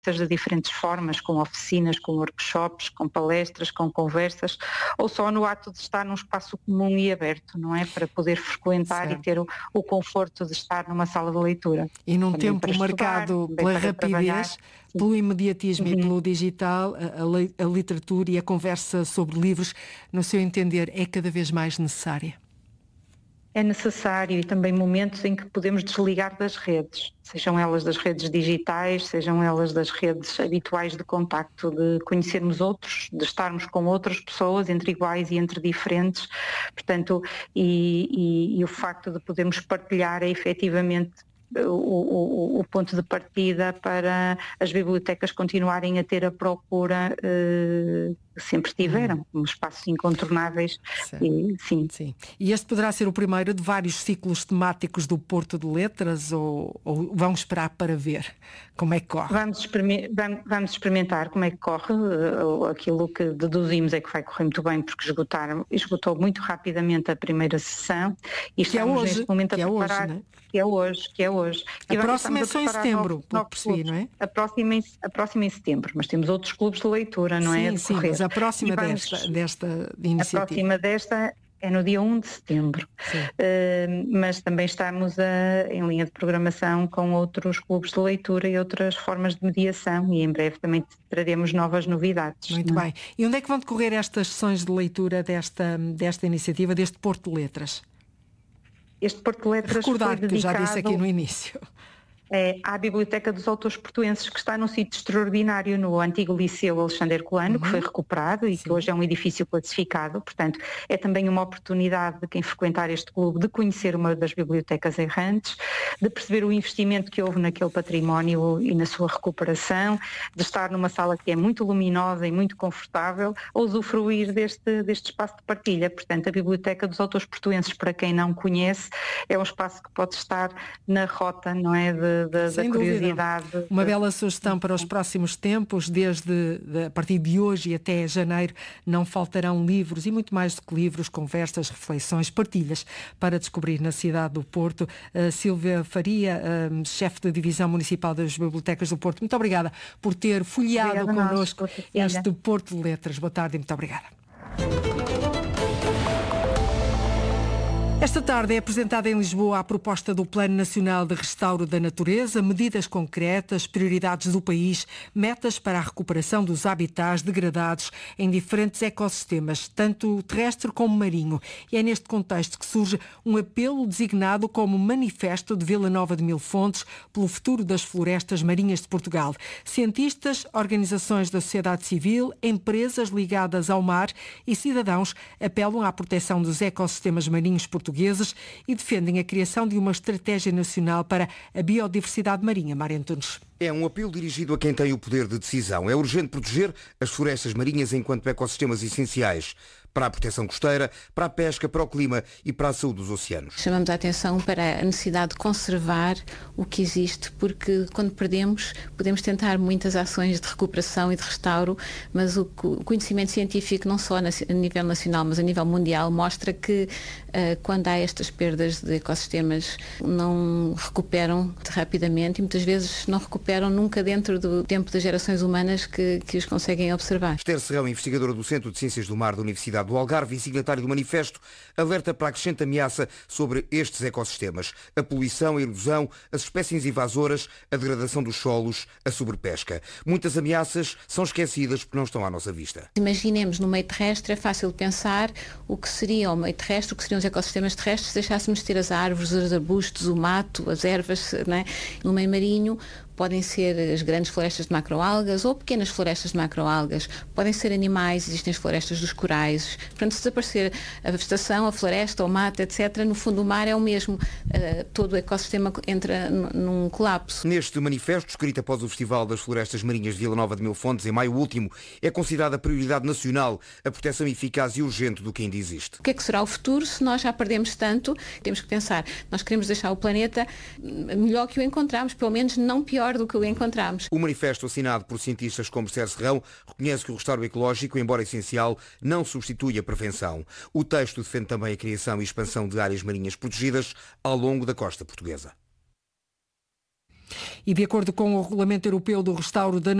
de diferentes formas, com oficinas, com workshops, com palestras, com conversas, ou só no ato de estar num espaço comum e aberto, não é? Para poder frequentar certo. E ter o conforto de estar numa sala de leitura. E num Também tempo para marcado estudar, pela para trabalhar. rapidez, pelo imediatismo e Uhum. pelo digital, a literatura e a conversa sobre livros, no seu entender, é cada vez mais necessária? É necessário, e também momentos em que podemos desligar das redes, sejam elas das redes digitais, sejam elas das redes habituais de contacto, de conhecermos outros, de estarmos com outras pessoas, entre iguais e entre diferentes, portanto, e o facto de podermos partilhar é efetivamente o ponto de partida para as bibliotecas continuarem a ter a procura que sempre tiveram, espaços incontornáveis. E, sim. Sim. E este poderá ser o primeiro de vários ciclos temáticos do Porto de Letras ou vão esperar para ver como é que corre? Vamos experimentar como é que corre. Aquilo que deduzimos é que vai correr muito bem, porque esgotou muito rapidamente a primeira sessão e estamos neste momento a preparar. Hoje, não é? Que é hoje. A próxima é só em setembro, pelo que percebi, não é? A próxima em setembro, mas temos outros clubes de leitura, não é? Sim, mas a próxima desta iniciativa. A próxima desta é no dia 1 de setembro, mas também estamos em linha de programação com outros clubes de leitura e outras formas de mediação e em breve também traremos novas novidades. Muito bem. E onde é que vão decorrer estas sessões de leitura desta iniciativa, deste Porto de Letras? Este Porto de Letras Recordar foi que eu já dedicado disse aqui no início. À Biblioteca dos Autores Portuenses, que está num sítio extraordinário no antigo Liceu Alexandre Herculano, que foi recuperado e que hoje é um edifício classificado. Portanto, é também uma oportunidade de quem frequentar este clube de conhecer uma das bibliotecas errantes, de perceber o investimento que houve naquele património e na sua recuperação, de estar numa sala que é muito luminosa e muito confortável, ou usufruir deste espaço de partilha. Portanto, a Biblioteca dos Autores Portuenses, para quem não conhece, é um espaço que pode estar na rota, não é, da curiosidade. Uma bela sugestão para os próximos tempos, a partir de hoje e até janeiro, não faltarão livros e muito mais do que livros, conversas, reflexões, partilhas para descobrir na cidade do Porto. Sílvia Faria, chefe da Divisão Municipal das Bibliotecas do Porto, muito obrigada por ter folheado connosco este Porto de Letras. Boa tarde e muito obrigada. Esta tarde é apresentada em Lisboa a proposta do Plano Nacional de Restauro da Natureza, medidas concretas, prioridades do país, metas para a recuperação dos habitats degradados em diferentes ecossistemas, tanto terrestre como marinho. E é neste contexto que surge um apelo designado como Manifesto de Vila Nova de Mil Fontes pelo futuro das florestas marinhas de Portugal. Cientistas, organizações da sociedade civil, empresas ligadas ao mar e cidadãos apelam à proteção dos ecossistemas marinhos portugueses e defendem a criação de uma estratégia nacional para a biodiversidade marinha. Mário Antunes. É um apelo dirigido a quem tem o poder de decisão. É urgente proteger as florestas marinhas enquanto ecossistemas essenciais para a proteção costeira, para a pesca, para o clima e para a saúde dos oceanos. Chamamos a atenção para a necessidade de conservar o que existe, porque quando perdemos, podemos tentar muitas ações de recuperação e de restauro, mas o conhecimento científico, não só a nível nacional, mas a nível mundial, mostra que quando há estas perdas de ecossistemas, não recuperam rapidamente e muitas vezes não recuperam nunca dentro do tempo das gerações humanas que os conseguem observar. Esther Serrão, investigadora do Centro de Ciências do Mar da Universidade do Algarve e signatário do manifesto, alerta para a crescente ameaça sobre estes ecossistemas. A poluição, a erosão, as espécies invasoras, a degradação dos solos, a sobrepesca. Muitas ameaças são esquecidas porque não estão à nossa vista. Imaginemos no meio terrestre, é fácil pensar o que seria o meio terrestre, o que seriam os ecossistemas terrestres se deixássemos de ter as árvores, os arbustos, o mato, as ervas, não é? No meio marinho podem ser as grandes florestas de macroalgas ou pequenas florestas de macroalgas, podem ser animais, existem as florestas dos corais. Portanto, se desaparecer a vegetação, a floresta, o mato, etc., no fundo do mar é o mesmo. Todo o ecossistema entra num colapso. Neste manifesto, escrito após o Festival das Florestas Marinhas de Vila Nova de Mil Fontes, em maio último, é considerada prioridade nacional a proteção eficaz e urgente do que ainda existe. O que é que será o futuro se nós já perdemos tanto? Temos que pensar, nós queremos deixar o planeta melhor que o encontramos, pelo menos não pior do que o encontramos. O manifesto assinado por cientistas como Esther Serrão reconhece que o restauro ecológico, embora essencial, não substitui a prevenção. O texto defende também a criação e expansão de áreas marinhas protegidas ao longo da costa portuguesa. E de acordo com o Regulamento Europeu do Restauro da